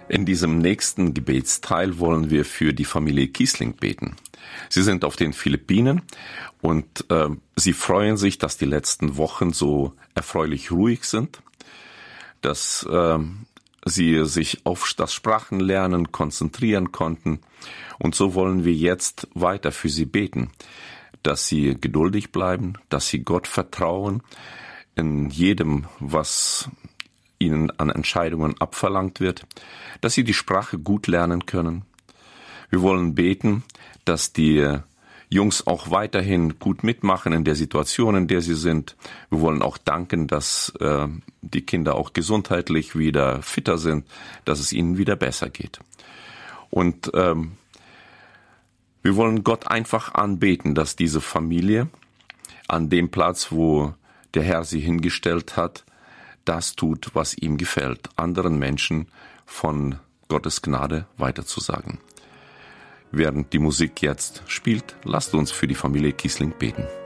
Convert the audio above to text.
In diesem nächsten Gebetsteil wollen wir für die Familie Kiesling beten. Sie sind auf den Philippinen und sie freuen sich, dass die letzten Wochen so erfreulich ruhig sind, dass sie sich auf das Sprachenlernen konzentrieren konnten. Und so wollen wir jetzt weiter für sie beten, dass sie geduldig bleiben, dass sie Gott vertrauen in jedem, was ihnen an Entscheidungen abverlangt wird, dass sie die Sprache gut lernen können. Wir wollen beten, dass die Jungs auch weiterhin gut mitmachen in der Situation, in der sie sind. Wir wollen auch danken, dass die Kinder auch gesundheitlich wieder fitter sind, dass es ihnen wieder besser geht. Und wir wollen Gott einfach anbeten, dass diese Familie an dem Platz, wo der Herr sie hingestellt hat, das tut, was ihm gefällt, anderen Menschen von Gottes Gnade weiterzusagen. Während die Musik jetzt spielt, lasst uns für die Familie Kiesling beten.